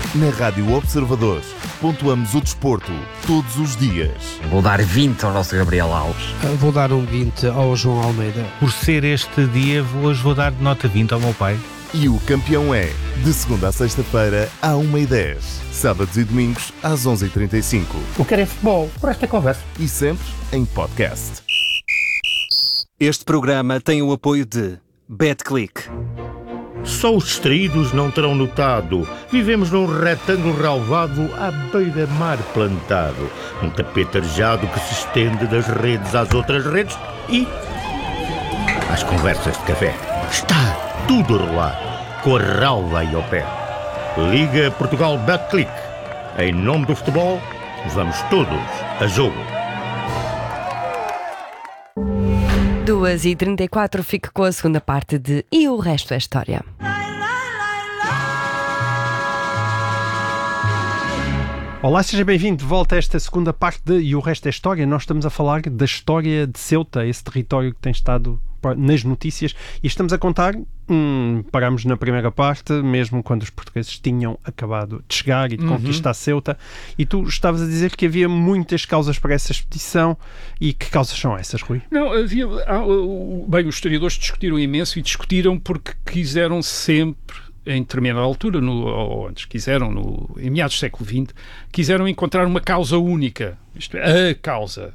Na Rádio Observador, pontuamos o desporto todos os dias. Vou dar 20 ao nosso Gabriel Alves. Vou dar um 20 ao João Almeida. Por ser este dia, hoje vou dar nota 20 ao meu pai. E o campeão é, de segunda a sexta-feira, à 1h10. Sábados e domingos, às 11h35. O que é futebol, por esta conversa. E sempre em podcast. Este programa tem o apoio de BetClick. Só os distraídos não terão notado. Vivemos num retângulo relvado à beira-mar plantado. Um tapete arejado que se estende das redes às outras redes e às conversas de café. Está tudo a rolar, com a relva aí ao pé. Liga Portugal BetClick. Em nome do futebol, vamos todos a jogo. 2h34, fique com a segunda parte de E o Resto é História. Olá, seja bem-vindo de volta a esta segunda parte de E o Resto é História. Nós estamos a falar da história de Ceuta, esse território que tem estado nas notícias, e estamos a contar, parámos na primeira parte, mesmo quando os portugueses tinham acabado de chegar e de conquistar Ceuta, e tu estavas a dizer que havia muitas causas para essa expedição. E que causas são essas, Rui? Não, bem, os historiadores discutiram imenso e discutiram porque quiseram sempre, em determinada altura, em meados do século XX, quiseram encontrar uma causa única, isto é, a causa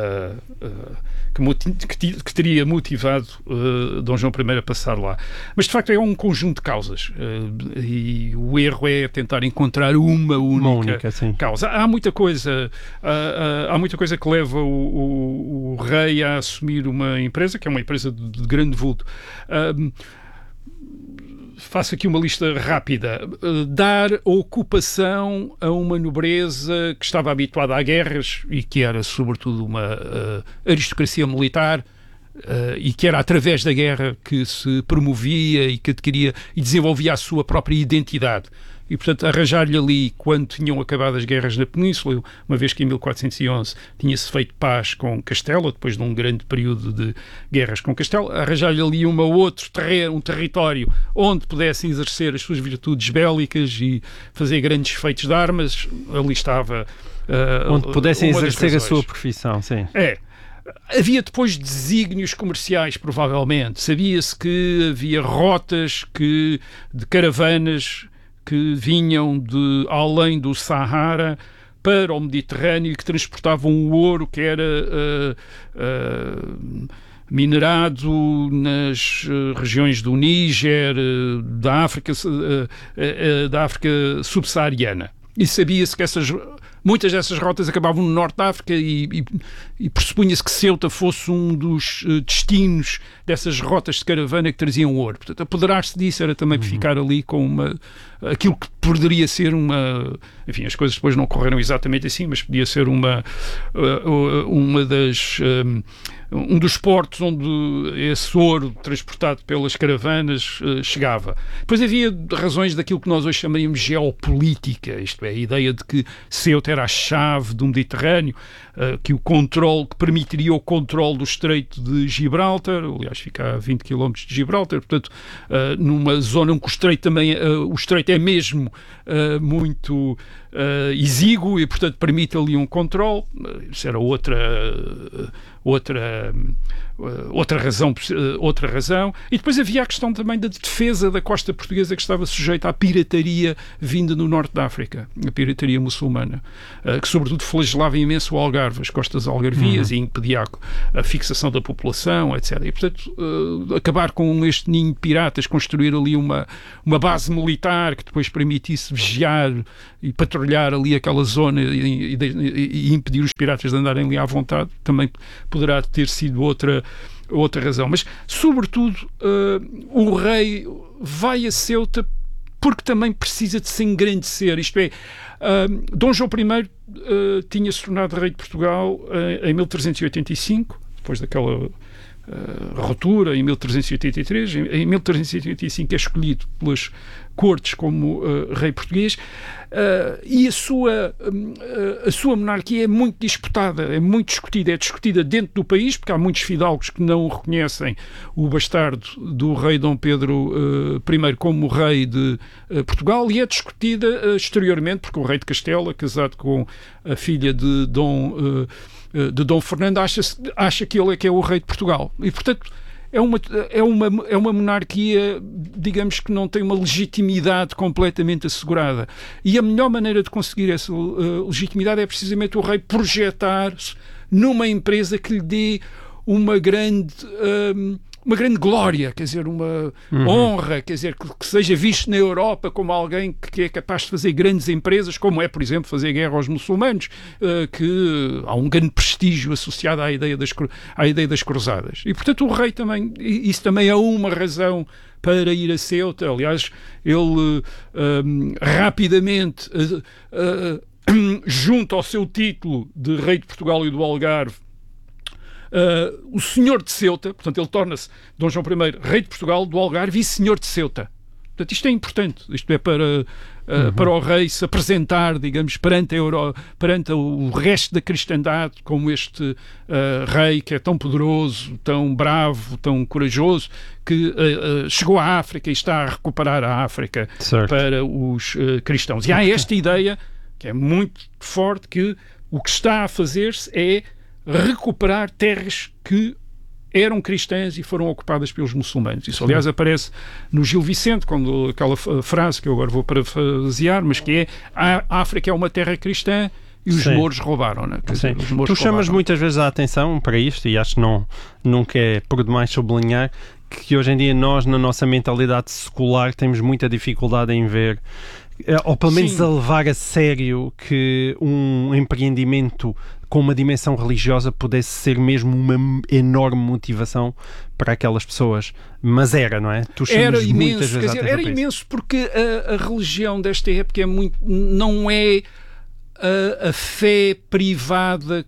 que teria motivado Dom João I a passar lá. Mas, de facto, é um conjunto de causas e o erro é tentar encontrar uma única causa. Há muita coisa que leva o rei a assumir uma empresa, que é uma empresa de grande vulto. Faço aqui uma lista rápida. Dar ocupação a uma nobreza que estava habituada a guerras e que era, sobretudo, uma aristocracia militar, e que era através da guerra que se promovia e que adquiria e desenvolvia a sua própria identidade. E, portanto, arranjar-lhe ali, quando tinham acabado as guerras na Península, uma vez que em 1411 tinha-se feito paz com Castela, depois de um grande período de guerras com Castela, arranjar-lhe ali um território onde pudesse exercer as suas virtudes bélicas e fazer grandes feitos de armas, ali estava onde pudessem exercer a sua profissão, sim. Havia depois desígnios comerciais, provavelmente. Sabia-se que havia rotas de caravanas que vinham de além do Sahara para o Mediterrâneo e que transportavam o ouro que era minerado nas regiões do Níger, da África subsaariana. E sabia-se que muitas dessas rotas acabavam no Norte da África e pressupunha-se que Ceuta fosse um dos destinos dessas rotas de caravana que traziam ouro. Portanto, apoderar-se disso era também ficar ali com aquilo que poderia ser enfim, as coisas depois não correram exatamente assim, mas podia ser um dos portos onde esse ouro transportado pelas caravanas chegava. Depois havia razões daquilo que nós hoje chamaríamos geopolítica, isto é, a ideia de que Ceuta era a chave do Mediterrâneo, que permitiria o controle do Estreito de Gibraltar, aliás fica a 20 km de Gibraltar, portanto, numa zona em que o Estreito é mesmo muito exíguo e, portanto, permite ali um controle. Isso era outra razão. E depois havia a questão também da defesa da costa portuguesa, que estava sujeita à pirataria vinda do norte da África, a pirataria muçulmana, que sobretudo flagelava imenso o Algarve, as costas algarvias, e impedia a fixação da população, etc. E, portanto, acabar com este ninho de piratas, construir ali uma base militar que depois permitisse vigiar e patrulhar ali aquela zona e impedir os piratas de andarem ali à vontade, também poderá ter sido outra razão. Mas, sobretudo, o rei vai a Ceuta porque também precisa de se engrandecer. Isto é, Dom João I tinha-se tornado rei de Portugal em 1385, depois daquela ruptura em 1383. Em 1385 é escolhido cortes como rei português, e a sua monarquia é muito disputada, é muito discutida, é discutida dentro do país, porque há muitos fidalgos que não reconhecem o bastardo do rei Dom Pedro I como rei de Portugal, e é discutida exteriormente, porque o rei de Castela, casado com a filha de Dom Fernando, acha que ele é que é o rei de Portugal. E, portanto, é uma monarquia, digamos, que não tem uma legitimidade completamente assegurada. E a melhor maneira de conseguir essa legitimidade é precisamente o rei projetar-se numa empresa que lhe dê uma grande glória, quer dizer, uma honra, quer dizer, que seja visto na Europa como alguém que é capaz de fazer grandes empresas, como é, por exemplo, fazer guerra aos muçulmanos, que há um grande prestígio associado à ideia das cruzadas. E, portanto, o rei também, isso também é uma razão para ir a Ceuta. Aliás, ele rapidamente, junto ao seu título de rei de Portugal e do Algarve, o senhor de Ceuta, portanto ele torna-se Dom João I rei de Portugal, do Algarve e senhor de Ceuta. Portanto, isto é importante, isto é para o rei se apresentar, digamos, perante o resto da cristandade como este rei que é tão poderoso, tão bravo, tão corajoso, que chegou à África e está a recuperar a África para os cristãos. E há esta ideia, que é muito forte, que o que está a fazer-se é recuperar terras que eram cristãs e foram ocupadas pelos muçulmanos. Isso, aliás, aparece no Gil Vicente, quando aquela frase que eu agora vou parafrasear, mas que é: a África é uma terra cristã e os mouros roubaram-na. Tu chamas muitas vezes a atenção para isto, e acho que nunca é por demais sublinhar que hoje em dia nós, na nossa mentalidade secular, temos muita dificuldade em ver, ou pelo menos a levar a sério, que um empreendimento com uma dimensão religiosa pudesse ser mesmo uma enorme motivação para aquelas pessoas. Mas era, não é? Tu chamas era imenso, muitas vezes era imenso, porque a religião desta época não é a fé privada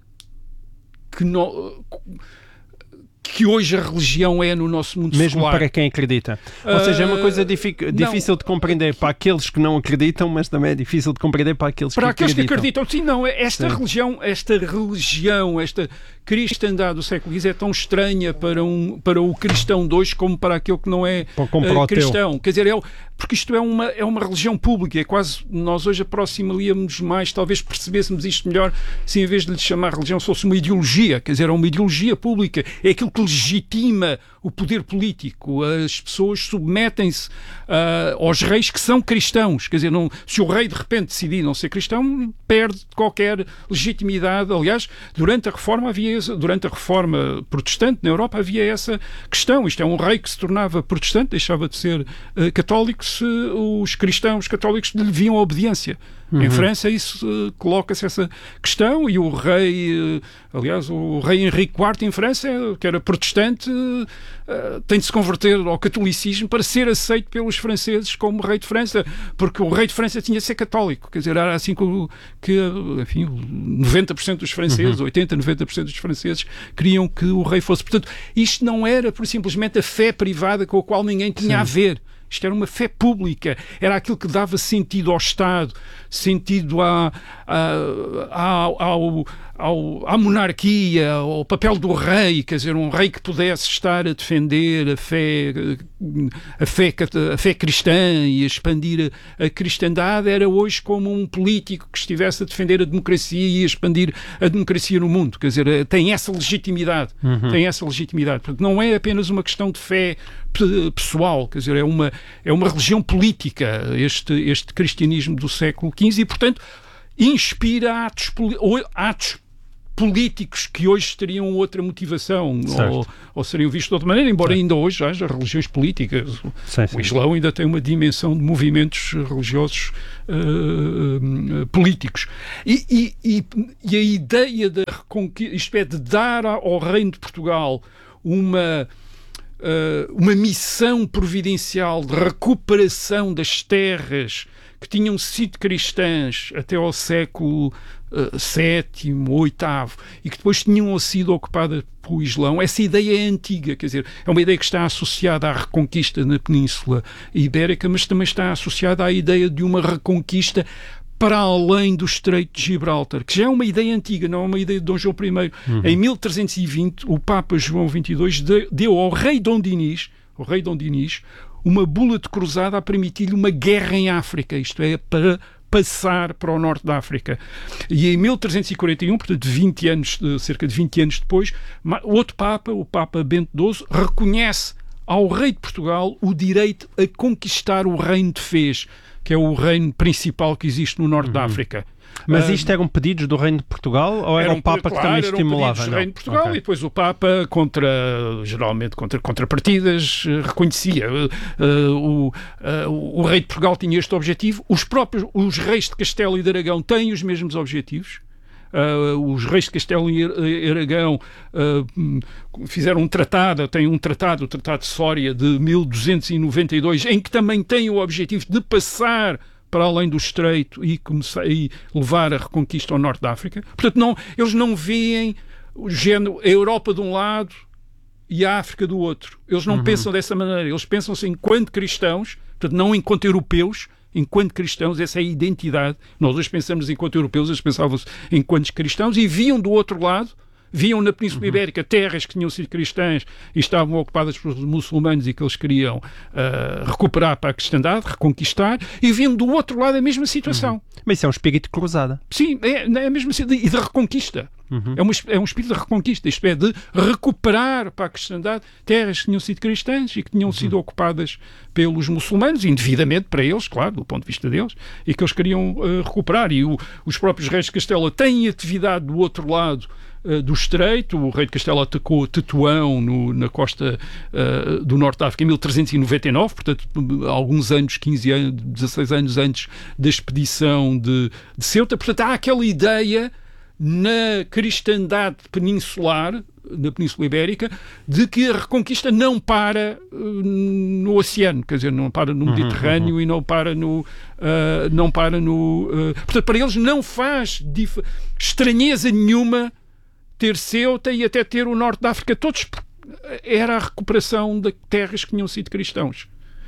que hoje a religião é no nosso mundo mesmo secular. Para quem acredita. Ou seja, é uma coisa difícil de compreender para aqueles que não acreditam, mas também é difícil de compreender para aqueles que acreditam. Sim, não, esta religião, esta cristandade do século XX é tão estranha para o cristão de hoje como para aquele que não é cristão. Quer dizer, porque isto é uma religião pública, é quase, nós hoje aproximaríamos mais, talvez percebêssemos isto melhor, se em vez de lhe chamar religião fosse uma ideologia, quer dizer, é uma ideologia pública, é aquilo que legitima o poder político. As pessoas submetem-se aos reis que são cristãos, quer dizer, se o rei de repente decidir não ser cristão, perde qualquer legitimidade. Aliás, durante a Reforma protestante na Europa havia essa questão. Isto é um rei que se tornava protestante, deixava de ser católico se os cristãos católicos lhe deviam a obediência. Em França coloca-se essa questão, e o rei, aliás, o rei Henrique IV em França, que era protestante, tem de se converter ao catolicismo para ser aceito pelos franceses como rei de França, porque o rei de França tinha de ser católico. Quer dizer, era assim que enfim, 90% dos franceses, 80-90% dos franceses queriam que o rei fosse. Portanto, isto não era por simplesmente a fé privada com a qual ninguém tinha a ver. Isto era uma fé pública, era aquilo que dava sentido ao Estado, sentido à monarquia, ao papel do rei, quer dizer, um rei que pudesse estar a defender a fé cristã e a expandir a cristandade, era hoje como um político que estivesse a defender a democracia e a expandir a democracia no mundo. Quer dizer, tem essa legitimidade. Porque não é apenas uma questão de fé pessoal, quer dizer, é uma religião política, este cristianismo do século XV, e, portanto, inspira atos políticos que hoje teriam outra motivação ou seriam vistos de outra maneira, embora ainda hoje haja religiões políticas. O Islão ainda tem uma dimensão de movimentos religiosos políticos. E a ideia da reconquista, isto é, de dar ao Reino de Portugal uma uma missão providencial de recuperação das terras que tinham sido cristãs até ao século VII, VIII, e que depois tinham sido ocupadas pelo Islão. Essa ideia é antiga, quer dizer, é uma ideia que está associada à reconquista na Península Ibérica, mas também está associada à ideia de uma reconquista para além do Estreito de Gibraltar, que já é uma ideia antiga, não é uma ideia de Dom João I. Em 1320, o Papa João XXII deu ao rei Dom Dinis, uma bula de cruzada a permitir-lhe uma guerra em África, isto é, para passar para o norte da África. E em 1341, portanto, cerca de 20 anos depois, outro Papa, o Papa Bento XII, reconhece ao rei de Portugal o direito a conquistar o reino de Fez, que é o reino principal que existe no norte da África. Mas isto eram pedidos do Reino de Portugal ou era o Papa que também estimulava? Eram pedidos do Reino de Portugal, e depois o Papa, geralmente contra contrapartidas, reconhecia. O rei de Portugal tinha este objetivo. Os reis de Castelo e de Aragão têm os mesmos objetivos. Os reis de Castelo e Aragão fizeram um tratado, tem um tratado, o Tratado de Sória de 1292, em que também tem o objetivo de passar para além do Estreito e levar a reconquista ao norte da África. Portanto, eles não veem a Europa de um lado e a África do outro. Eles não pensam dessa maneira. Eles pensam-se enquanto cristãos, portanto, não enquanto europeus. Enquanto cristãos, essa é a identidade. Nós hoje pensamos enquanto europeus, eles pensavam-se enquanto cristãos e viam do outro lado, viam na Península Ibérica terras que tinham sido cristãs e estavam ocupadas por muçulmanos e que eles queriam recuperar para a cristandade, reconquistar, e viam do outro lado a mesma situação. Mas isso é um espírito de cruzada. Sim, é a mesma situação. E de reconquista. É um espírito de reconquista, isto é, de recuperar para a cristandade terras que tinham sido cristãs e que tinham sido ocupadas pelos muçulmanos, indevidamente para eles, claro, do ponto de vista deles, e que eles queriam recuperar. E os próprios reis de Castela têm atividade do outro lado do Estreito. O rei de Castela atacou Tetuão na costa do Norte da África em 1399, portanto, alguns anos, 15 anos, 16 anos antes da expedição de Ceuta. Portanto, há aquela ideia na cristandade peninsular, na Península Ibérica, de que a reconquista não para no oceano, quer dizer, não para no Mediterrâneo e não para no... portanto, para eles não faz estranheza nenhuma ter Ceuta e até ter o norte da África. Todos era a recuperação de terras que tinham sido cristãos.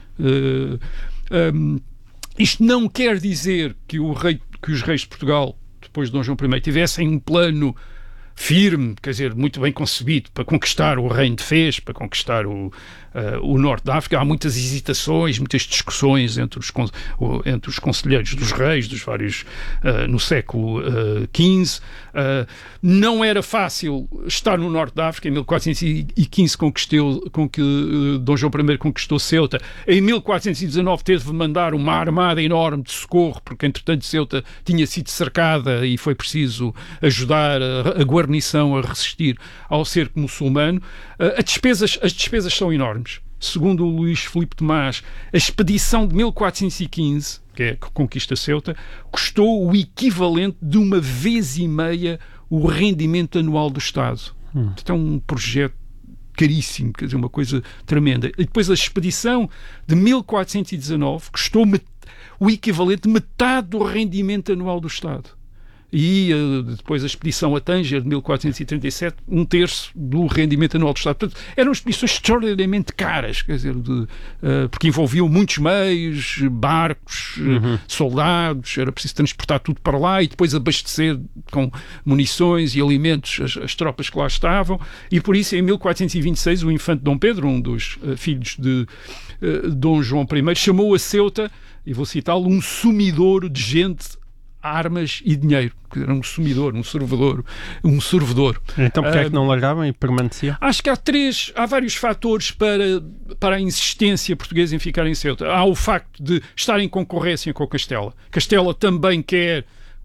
Isto não quer dizer que os reis de Portugal, depois de Dom João I, tivessem um plano firme, quer dizer, muito bem concebido para conquistar o reino de Fez, para conquistar o norte da África. Há muitas hesitações, muitas discussões entre os conselheiros dos reis, dos vários, no século XV. Não era fácil estar no norte da África. Em 1415 com que Dom João I conquistou Ceuta. Em 1419 teve de mandar uma armada enorme de socorro, porque entretanto Ceuta tinha sido cercada e foi preciso ajudar a guarnição a resistir ao cerco muçulmano. As despesas são enormes. Segundo o Luís Filipe Tomás, a expedição de 1415, que é a que conquista Ceuta, custou o equivalente de 1,5 vezes o rendimento anual do Estado. Então é um projeto caríssimo, quer dizer, uma coisa tremenda. E depois a expedição de 1419 custou o equivalente de metade do rendimento anual do Estado. E depois a expedição a Tânger de 1437, 1/3 do rendimento anual do Estado. Portanto, eram expedições extraordinariamente caras, quer dizer, porque envolviam muitos meios, barcos, soldados, era preciso transportar tudo para lá e depois abastecer com munições e alimentos as tropas que lá estavam, e por isso em 1426 o infante Dom Pedro, um dos filhos de Dom João I, chamou a Ceuta, e vou citá-lo, um sumidouro de gente, armas e dinheiro. Era um sumidor, um sorvedor. Então porque é que não largavam e permaneciam? Acho que há vários fatores para a insistência portuguesa em ficar em Ceuta. Há o facto de estar em concorrência com Castela. Castela também quer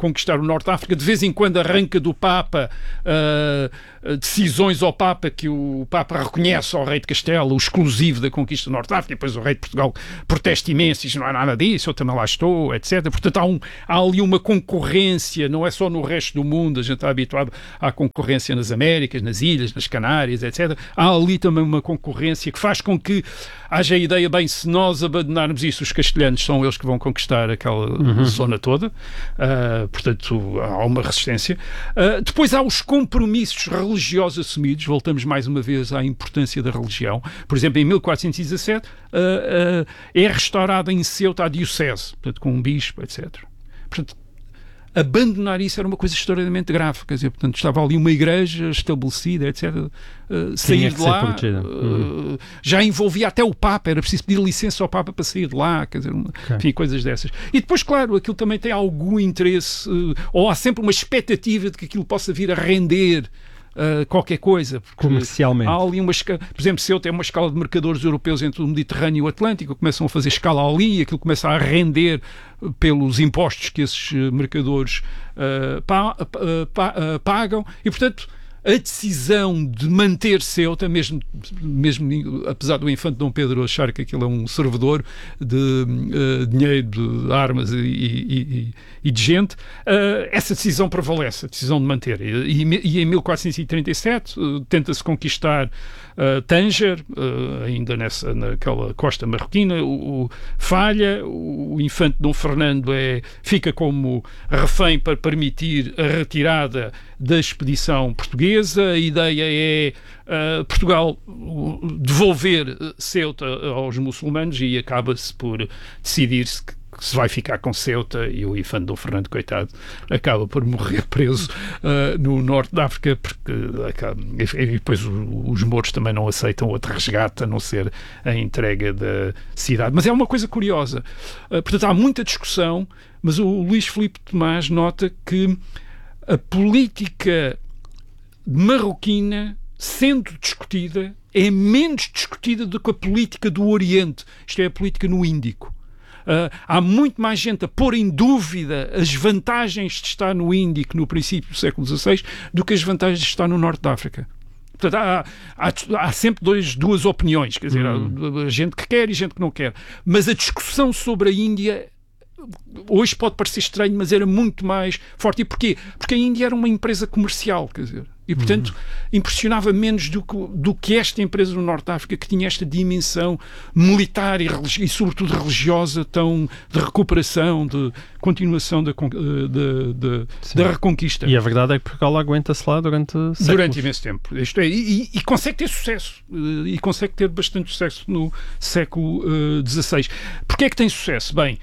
conquistar o Norte de África. De vez em quando arranca do Papa decisões ao Papa que o Papa reconhece ao rei de Castelo o exclusivo da conquista do Norte de África, e depois o rei de Portugal protesta imenso e diz: não há nada disso, eu também lá estou, etc. Portanto, há ali uma concorrência, não é só no resto do mundo, a gente está habituado à concorrência nas Américas, nas Ilhas, nas Canárias, etc. Há ali também uma concorrência que faz com que haja a ideia, bem, se nós abandonarmos isso, os castelhanos são eles que vão conquistar aquela zona toda. Portanto, há uma resistência. Depois há os compromissos religiosos assumidos, voltamos mais uma vez à importância da religião. Por exemplo, em 1417 é restaurada em Ceuta a diocese, portanto, com um bispo, etc. Portanto, abandonar isso era uma coisa extraordinariamente grave, quer dizer, portanto, estava ali uma igreja estabelecida, etc. Sair de lá já envolvia até o Papa, era preciso pedir licença ao Papa para sair de lá, quer dizer, enfim, coisas dessas. E depois, claro, aquilo também tem algum interesse, ou há sempre uma expectativa de que aquilo possa vir a render qualquer coisa. Comercialmente. Há ali por exemplo, Ceuta é uma escala de mercadores europeus entre o Mediterrâneo e o Atlântico, começam a fazer escala ali, aquilo começa a render pelos impostos que esses mercadores pagam, e portanto a decisão de manter Ceuta, mesmo apesar do infante Dom Pedro achar que aquilo é um servidor de dinheiro, de armas e de gente, essa decisão prevalece, a decisão de manter. E em 1437 tenta-se conquistar Tanger, ainda naquela costa marroquina, falha, o infante Dom Fernando fica como refém para permitir a retirada da expedição portuguesa. A ideia é Portugal devolver Ceuta aos muçulmanos, e acaba-se por decidir-se que se vai ficar com Ceuta, e o infante Dom Fernando, coitado, acaba por morrer preso no Norte da África, porque e depois os mouros também não aceitam outro resgate a não ser a entrega da cidade. Mas é uma coisa curiosa. Portanto, há muita discussão, mas o Luís Filipe Tomás nota que a política marroquina, sendo discutida, é menos discutida do que a política do Oriente, isto é, a política no Índico. Há muito mais gente a pôr em dúvida as vantagens de estar no Índico no princípio do século XVI do que as vantagens de estar no Norte da África. Portanto, há sempre duas opiniões, quer dizer, há gente que quer e gente que não quer. Mas a discussão sobre a Índia hoje pode parecer estranho, mas era muito mais forte. E porquê? Porque a Índia era uma empresa comercial, quer dizer, e portanto impressionava menos do que esta empresa no Norte da África, que tinha esta dimensão militar e sobretudo religiosa, de recuperação, de continuação da reconquista. E a verdade é que Portugal aguenta-se lá durante imenso tempo. Isto é, e consegue ter sucesso, e consegue ter bastante sucesso no século XVI. Porquê é que tem sucesso? Bem,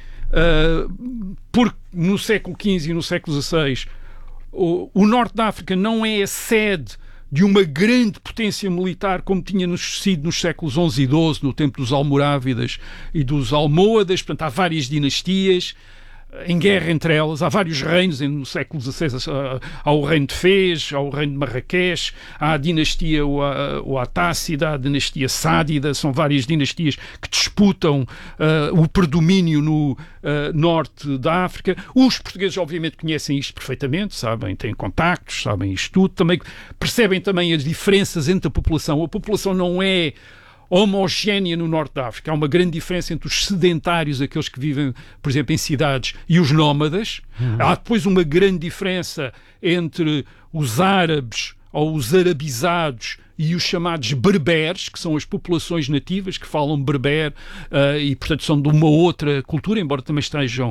porque no século XV e no século XVI o Norte da África não é a sede de uma grande potência militar como tinha sido nos séculos XI e XII, no tempo dos Almorávidas e dos Almohadas. Portanto, há várias dinastias em guerra entre elas, há vários reinos. No século XVI há o reino de Fez, há o reino de Marrakech, há a dinastia Oatácida, a dinastia Sádida, são várias dinastias que disputam o predomínio no norte da África. Os portugueses obviamente conhecem isto perfeitamente, sabem, têm contactos, sabem isto tudo, também percebem também as diferenças entre a população. A população não é homogénea no Norte da África. Há uma grande diferença entre os sedentários, aqueles que vivem, por exemplo, em cidades, e os nómadas. Há depois uma grande diferença entre os árabes ou os arabizados e os chamados berberes, que são as populações nativas que falam berber e, portanto, são de uma outra cultura, embora também estejam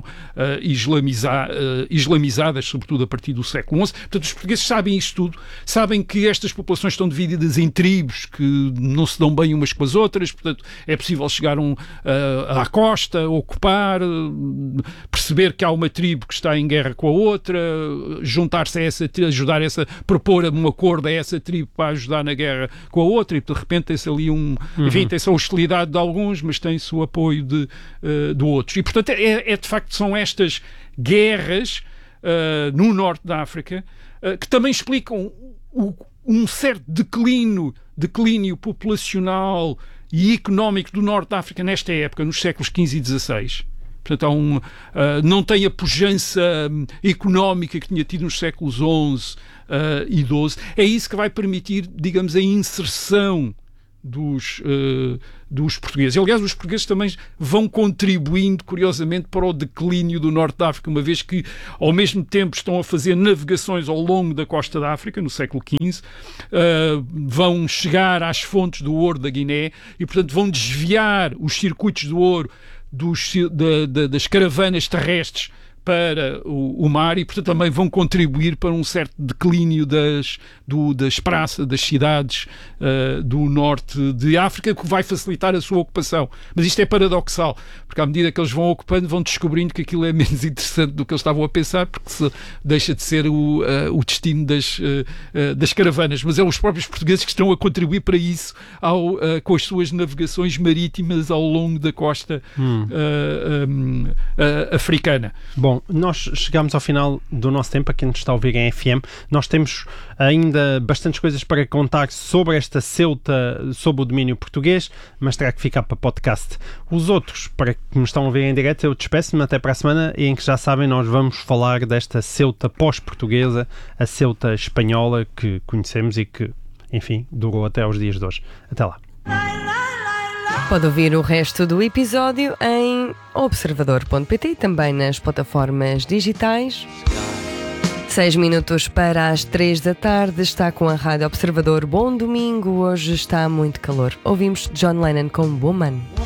islamizadas, sobretudo a partir do século XI. Portanto, os portugueses sabem isto tudo, sabem que estas populações estão divididas em tribos que não se dão bem umas com as outras, portanto, é possível chegar à costa, ocupar, perceber que há uma tribo que está em guerra com a outra, juntar-se a essa tribo, propor um acordo a essa tribo para ajudar na guerra com a outra, e de repente tem-se ali enfim, tem-se a hostilidade de alguns, mas tem-se o apoio de outros. E portanto de facto são estas guerras no norte da África que também explicam um certo declínio populacional e económico do norte da África nesta época, nos séculos XV e XVI. Portanto, não tem a pujança económica que tinha tido nos séculos XI e XII. É isso que vai permitir, digamos, a inserção dos portugueses. E, aliás, os portugueses também vão contribuindo, curiosamente, para o declínio do Norte da África, uma vez que, ao mesmo tempo, estão a fazer navegações ao longo da costa da África, no século XV, vão chegar às fontes do ouro da Guiné e, portanto, vão desviar os circuitos do ouro das caravanas terrestres para o mar e, portanto, também vão contribuir para um certo declínio das praças, das cidades do norte de África, que vai facilitar a sua ocupação. Mas isto é paradoxal, porque à medida que eles vão ocupando, vão descobrindo que aquilo é menos interessante do que eles estavam a pensar, porque deixa de ser o destino das caravanas. Mas é os próprios portugueses que estão a contribuir para isso com as suas navegações marítimas ao longo da costa africana. Bom, nós chegamos ao final do nosso tempo. A quem nos está a ouvir em FM, nós temos ainda bastantes coisas para contar sobre esta Ceuta, sobre o domínio português, mas terá que ficar para podcast. Os outros, para que nos estão a ouvir em direto, eu despeço-me até para a semana, em que já sabem, nós vamos falar desta Ceuta pós-portuguesa, a Ceuta espanhola que conhecemos e que, enfim, durou até aos dias de hoje. Até lá. Pode ouvir o resto do episódio em observador.pt e também nas plataformas digitais. 6 minutos para as 3 da tarde, está com a Rádio Observador. Bom domingo, hoje está muito calor. Ouvimos John Lennon com Woman.